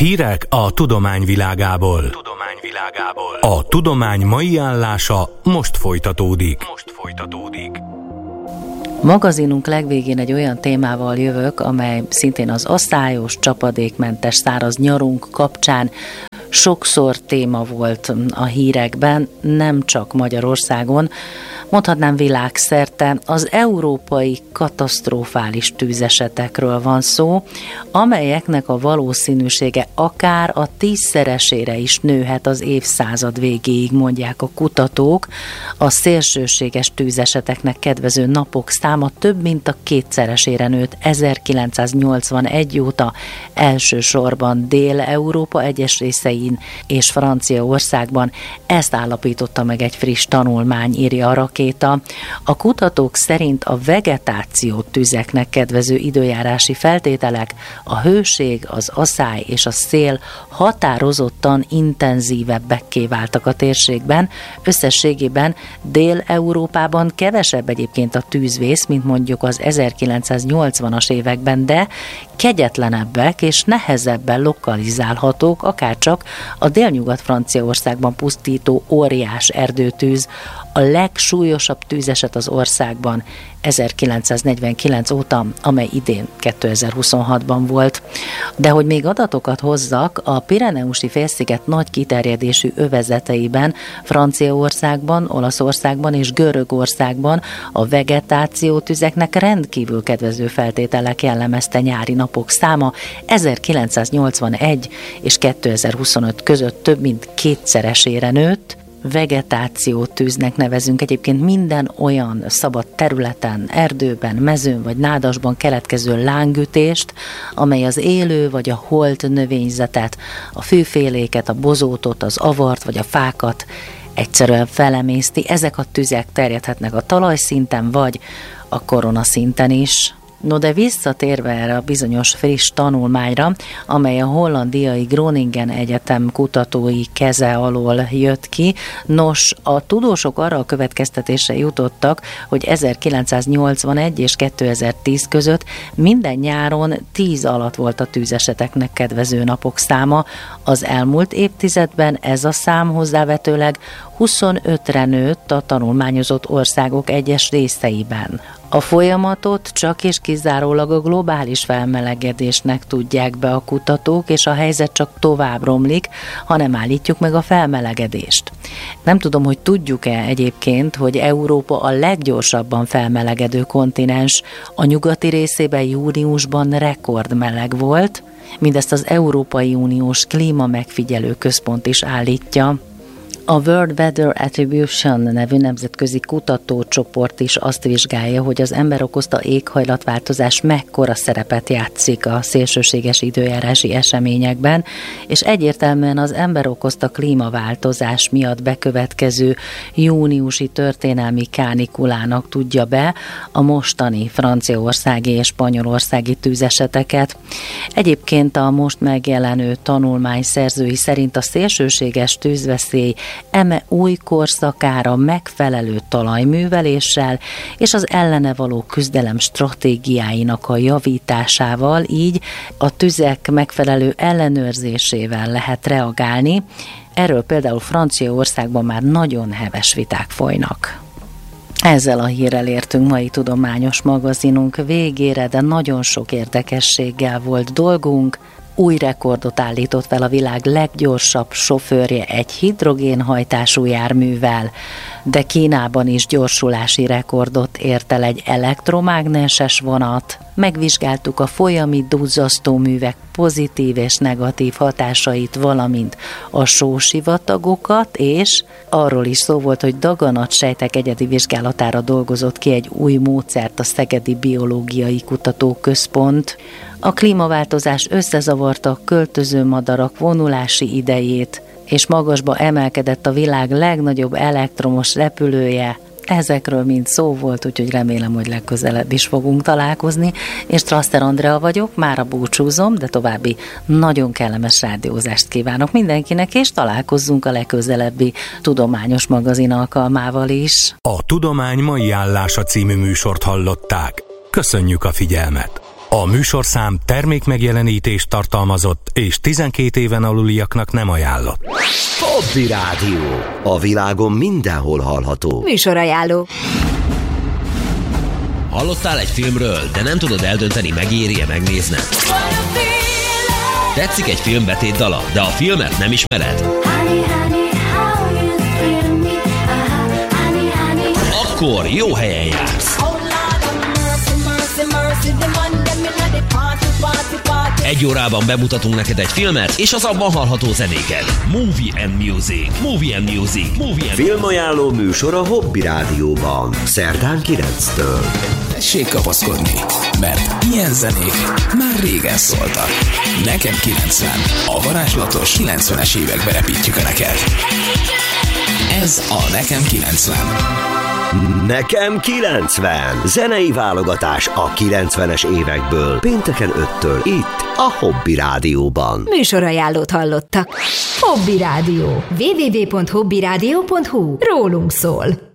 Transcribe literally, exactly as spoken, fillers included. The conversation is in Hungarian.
Hírek a tudomány világából. Tudomány világából. A tudomány mai állása most folytatódik. Most folytatódik. Magazinunk legvégén egy olyan témával jövök, amely szintén az asszályos, csapadékmentes száraz nyarunk kapcsán sokszor téma volt a hírekben, nem csak Magyarországon, mondhatnám világszerte. Az európai katasztrofális tűzesetekről van szó, amelyeknek a valószínűsége akár a tízszeresére is nőhet az évszázad végéig, mondják a kutatók. A szélsőséges tűzeseteknek kedvező napok száma több mint a kétszeresére nőtt ezerkilencszáznyolcvanegy óta, elsősorban Dél-Európa egyes részein és Franciaországban. Ezt állapította meg egy friss tanulmány, írja a Rakéta. A kutatók szerint a vegetáció tüzeknek kedvező időjárási feltételek, a hőség, az asszály és a szél határozottan intenzívebbekké váltak a térségben. Összességében Dél-Európában kevesebb egyébként a tűzvész, mint mondjuk az ezerkilencszáznyolcvanas években, de kegyetlenebbek és nehezebben lokalizálhatók, akárcsak a Délnyugat-Franciaországban pusztító óriás erdőtűz. A legsúlyosabb tűzeset az országban ezerkilencszáznegyvenkilenc óta, amely idén kétezer-huszonhatban volt. De hogy még adatokat hozzak, a Pireneusi félsziget nagy kiterjedésű övezeteiben, Franciaországban, Olaszországban és Görögországban a vegetációtüzeknek rendkívül kedvező feltételek jellemezte nyári napok száma. ezerkilencszáznyolcvanegy és kétezer-huszonöt között több mint kétszeresére nőtt. Vegetációtűznek nevezünk egyébként minden olyan szabad területen, erdőben, mezőn vagy nádasban keletkező lángütést, amely az élő vagy a holt növényzetet, a fűféléket, a bozótot, az avart vagy a fákat egyszerűen felemészti. Ezek a tüzek terjedhetnek a talajszinten vagy a koronaszinten is. No, de visszatérve erre a bizonyos friss tanulmányra, amely a hollandiai Groningen Egyetem kutatói keze alól jött ki, nos, a tudósok arra a következtetésre jutottak, hogy ezerkilencszáznyolcvanegy és kétezer-tíz között minden nyáron tíz alatt volt a tűzeseteknek kedvező napok száma. Az elmúlt évtizedben ez a szám hozzávetőleg huszonötre nőtt a tanulmányozott országok egyes részeiben. A folyamatot csak és kizárólag a globális felmelegedésnek tudják be a kutatók, és a helyzet csak tovább romlik, ha nem állítjuk meg a felmelegedést. Nem tudom, hogy tudjuk-e egyébként, hogy Európa a leggyorsabban felmelegedő kontinens. A nyugati részében júniusban rekordmeleg volt, mindezt az Európai Uniós Klíma Megfigyelő Központ is állítja. A World Weather Attribution nevű nemzetközi kutatócsoport is azt vizsgálja, hogy az ember okozta éghajlatváltozás mekkora szerepet játszik a szélsőséges időjárási eseményekben, és egyértelműen az ember okozta klímaváltozás miatt bekövetkező júniusi történelmi kánikulának tudja be a mostani franciaországi és spanyolországi tűzeseteket. Egyébként a most megjelenő tanulmány szerzői szerint a szélsőséges tűzveszély eme új korszakára megfelelő talajműveléssel és az ellene való küzdelem stratégiáinak a javításával, így a tüzek megfelelő ellenőrzésével lehet reagálni. Erről például Franciaországban már nagyon heves viták folynak. Ezzel a hírrel értünk mai tudományos magazinunk végére, de nagyon sok érdekességgel volt dolgunk. Új rekordot állított fel a világ leggyorsabb sofőrje egy hidrogénhajtású járművel, de Kínában is gyorsulási rekordot ért el egy elektromágneses vonat. Megvizsgáltuk a folyami duzzasztóművek pozitív és negatív hatásait, valamint a sósivatagokat, és arról is szó volt, hogy daganatsejtek egyedi vizsgálatára dolgozott ki egy új módszert a Szegedi Biológiai Kutatóközpont. A klímaváltozás összezavarta a költöző madarak vonulási idejét, és magasba emelkedett a világ legnagyobb elektromos repülője. Ezekről mind szó volt, úgyhogy remélem, hogy legközelebb is fogunk találkozni. És Strasser Andrea vagyok, mára búcsúzom, de további nagyon kellemes rádiózást kívánok mindenkinek, és találkozzunk a legközelebbi tudományos magazin alkalmával is. A Tudomány mai állása című műsort hallották. Köszönjük a figyelmet! A műsorszám termékmegjelenítést tartalmazott és tizenkét éven aluliaknak nem ajánlott. Hobby Rádió. A világon mindenhol hallható. Műsorajánló. Hallottál egy filmről, de nem tudod eldönteni, megéri-e megnézned? Tetszik egy film betétdala, de a filmet nem ismered? Akkor jó helyen jársz. Egy órában bemutatunk neked egy filmet, és az abban hallható zenéket. Movie and Music. Movie and Music. Movie and Filmajánló műsor a Hobby Rádióban. Szerdán kilenctől. Tessék kapaszkodni, mert ilyen zenék már régen szóltak. Nekem kilencven. A varázslatos kilencvenes évekbe repítjük a neked. Ez a Nekem kilencven. Nekem kilencven. Zenei válogatás a kilencvenes évekből. Pénteken öttől itt a Hobby Rádióban. Műsorajánlót hallottak. Hobby Rádió. double-u double-u double-u pont hobby rádió pont hu. Rólunk szól.